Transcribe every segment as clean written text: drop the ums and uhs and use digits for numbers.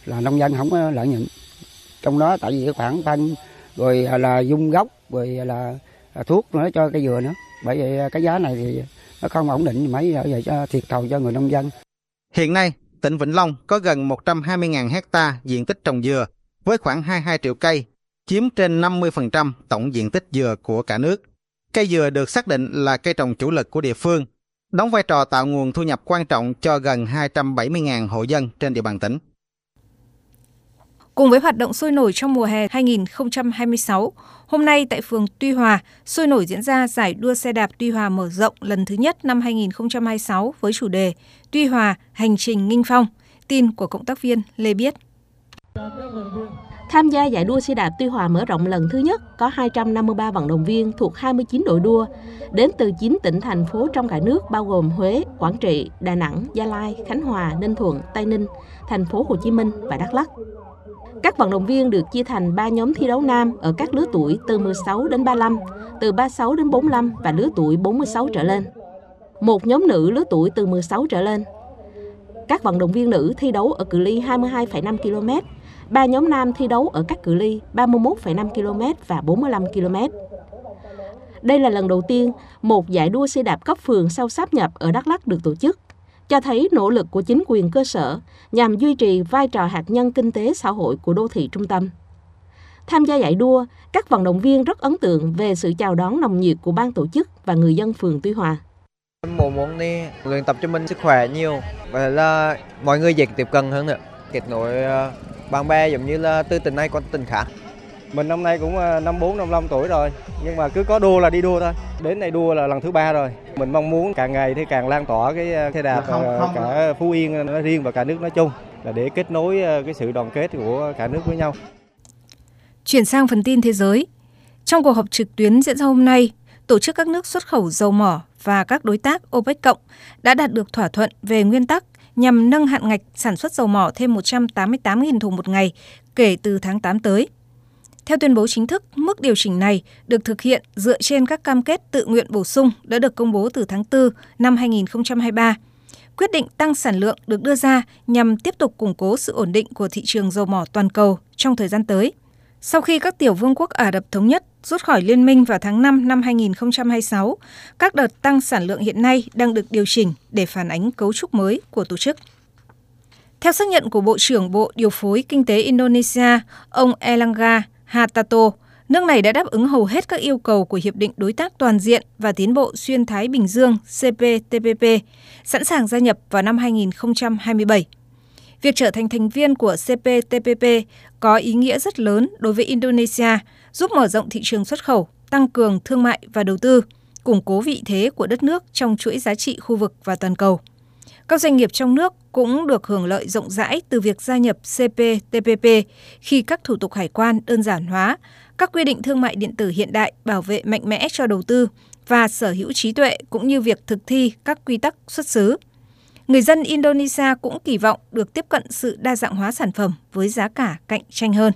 là nông dân không có lợi nhuận. Trong đó tại vì cái khoản phân rồi là dung gốc rồi là thuốc nữa cho cây dừa nữa. Bởi vậy cái giá này thì nó không ổn định mấy vậy cho thiệt thòi cho người nông dân. Hiện nay, tỉnh Vĩnh Long có gần 120.000 hecta diện tích trồng dừa với khoảng 22 triệu cây, chiếm trên 50% tổng diện tích dừa của cả nước. Cây dừa được xác định là cây trồng chủ lực của địa phương, đóng vai trò tạo nguồn thu nhập quan trọng cho gần 270.000 hộ dân trên địa bàn tỉnh. Cùng với hoạt động sôi nổi trong mùa hè 2026, hôm nay tại phường Tuy Hòa, sôi nổi diễn ra giải đua xe đạp Tuy Hòa mở rộng lần thứ nhất năm 2026 với chủ đề Tuy Hòa hành trình nghinh phong. Tin của cộng tác viên Lê Biết. Tham gia giải đua xe đạp Tuy Hòa mở rộng lần thứ nhất có 253 vận động viên thuộc 29 đội đua, đến từ 9 tỉnh thành phố trong cả nước bao gồm Huế, Quảng Trị, Đà Nẵng, Gia Lai, Khánh Hòa, Ninh Thuận, Tây Ninh, thành phố Hồ Chí Minh và Đắk Lắk. Các vận động viên được chia thành 3 nhóm thi đấu nam ở các lứa tuổi từ 16 đến 35, từ 36 đến 45 và lứa tuổi 46 trở lên. Một nhóm nữ lứa tuổi từ 16 trở lên. Các vận động viên nữ thi đấu ở cự ly 22,5 km, 3 nhóm nam thi đấu ở các cự ly 31,5 km và 45 km. Đây là lần đầu tiên một giải đua xe đạp cấp phường sau sáp nhập ở Đắk Lắk được tổ chức, cho thấy nỗ lực của chính quyền cơ sở nhằm duy trì vai trò hạt nhân kinh tế xã hội của đô thị trung tâm. Tham gia giải đua, các vận động viên rất ấn tượng về sự chào đón nồng nhiệt của ban tổ chức và người dân phường Tuy Hòa. Muốn đi luyện tập cho mình sức khỏe nhiều và là mọi người dễ tiếp cận hơn nữa, kết nối bạn bè giống như là từ tỉnh này qua tỉnh khác. Mình năm nay cũng 54, 55 tuổi rồi, nhưng mà cứ có đua là đi đua thôi. Đến đây đua là lần thứ 3 rồi. Mình mong muốn càng ngày thì càng lan tỏa cái xe đạp cả Phú Yên nói riêng và cả nước nói chung, là để kết nối cái sự đoàn kết của cả nước với nhau. Chuyển sang phần tin thế giới. Trong cuộc họp trực tuyến diễn ra hôm nay, tổ chức các nước xuất khẩu dầu mỏ và các đối tác OPEC cộng đã đạt được thỏa thuận về nguyên tắc nhằm nâng hạn ngạch sản xuất dầu mỏ thêm 188.000 thùng một ngày kể từ tháng 8 tới. Theo tuyên bố chính thức, mức điều chỉnh này được thực hiện dựa trên các cam kết tự nguyện bổ sung đã được công bố từ tháng 4 năm 2023. Quyết định tăng sản lượng được đưa ra nhằm tiếp tục củng cố sự ổn định của thị trường dầu mỏ toàn cầu trong thời gian tới. Sau khi các tiểu vương quốc Ả Rập Thống Nhất rút khỏi liên minh vào tháng 5 năm 2026, các đợt tăng sản lượng hiện nay đang được điều chỉnh để phản ánh cấu trúc mới của tổ chức. Theo xác nhận của Bộ trưởng Bộ Điều phối Kinh tế Indonesia, ông Erlangga Hartarto, nước này đã đáp ứng hầu hết các yêu cầu của Hiệp định Đối tác Toàn diện và Tiến bộ Xuyên Thái Bình Dương CPTPP, sẵn sàng gia nhập vào năm 2027. Việc trở thành thành viên của CPTPP có ý nghĩa rất lớn đối với Indonesia, giúp mở rộng thị trường xuất khẩu, tăng cường thương mại và đầu tư, củng cố vị thế của đất nước trong chuỗi giá trị khu vực và toàn cầu. Các doanh nghiệp trong nước cũng được hưởng lợi rộng rãi từ việc gia nhập CPTPP khi các thủ tục hải quan đơn giản hóa, các quy định thương mại điện tử hiện đại bảo vệ mạnh mẽ cho đầu tư và sở hữu trí tuệ cũng như việc thực thi các quy tắc xuất xứ. Người dân Indonesia cũng kỳ vọng được tiếp cận sự đa dạng hóa sản phẩm với giá cả cạnh tranh hơn.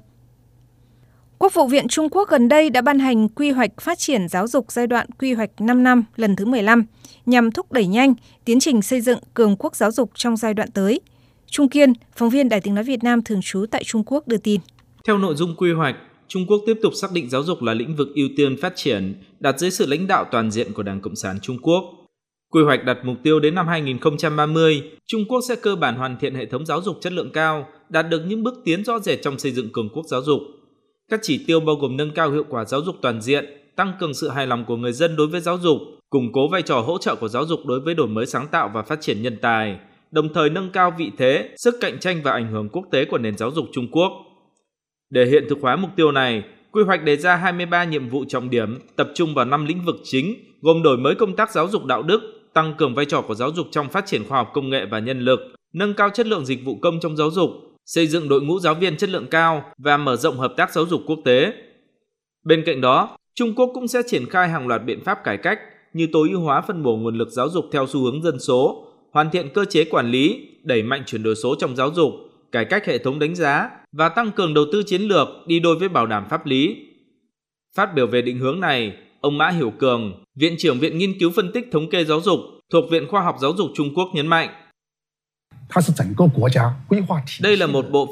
Quốc vụ viện Trung Quốc gần đây đã ban hành quy hoạch phát triển giáo dục giai đoạn quy hoạch 5 năm lần thứ 15 nhằm thúc đẩy nhanh tiến trình xây dựng cường quốc giáo dục trong giai đoạn tới. Trung Kiên, phóng viên Đài Tiếng nói Việt Nam thường trú tại Trung Quốc đưa tin. Theo nội dung quy hoạch, Trung Quốc tiếp tục xác định giáo dục là lĩnh vực ưu tiên phát triển, đặt dưới sự lãnh đạo toàn diện của Đảng Cộng sản Trung Quốc. Quy hoạch đặt mục tiêu đến năm 2030, Trung Quốc sẽ cơ bản hoàn thiện hệ thống giáo dục chất lượng cao, đạt được những bước tiến rõ rệt trong xây dựng cường quốc giáo dục. Các chỉ tiêu bao gồm nâng cao hiệu quả giáo dục toàn diện, tăng cường sự hài lòng của người dân đối với giáo dục, củng cố vai trò hỗ trợ của giáo dục đối với đổi mới sáng tạo và phát triển nhân tài, đồng thời nâng cao vị thế, sức cạnh tranh và ảnh hưởng quốc tế của nền giáo dục Trung Quốc. Để hiện thực hóa mục tiêu này, quy hoạch đề ra 23 nhiệm vụ trọng điểm, tập trung vào 5 lĩnh vực chính, gồm đổi mới công tác giáo dục đạo đức, tăng cường vai trò của giáo dục trong phát triển khoa học công nghệ và nhân lực, nâng cao chất lượng dịch vụ công trong giáo dục, xây dựng đội ngũ giáo viên chất lượng cao và mở rộng hợp tác giáo dục quốc tế. Bên cạnh đó, Trung Quốc cũng sẽ triển khai hàng loạt biện pháp cải cách như tối ưu hóa phân bổ nguồn lực giáo dục theo xu hướng dân số, hoàn thiện cơ chế quản lý, đẩy mạnh chuyển đổi số trong giáo dục, cải cách hệ thống đánh giá và tăng cường đầu tư chiến lược đi đôi với bảo đảm pháp lý. Phát biểu về định hướng này, ông Mã Hiểu Cường, Viện trưởng Viện Nghiên cứu Phân tích Thống kê Giáo dục thuộc Viện Khoa học Giáo dục Trung Quốc nhấn mạnh, đây là một bộ